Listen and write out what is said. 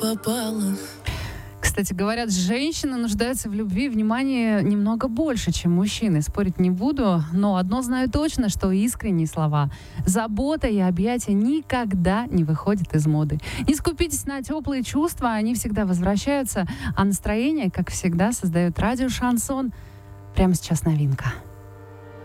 попала. Кстати, говорят, женщины нуждаются в любви и внимании немного больше, чем мужчины. Спорить не буду, но одно знаю точно, что искренние слова, забота и объятия никогда не выходят из моды. Не скупитесь на теплые чувства, они всегда возвращаются, а настроение, как всегда, создает радио «Шансон». Прямо сейчас новинка.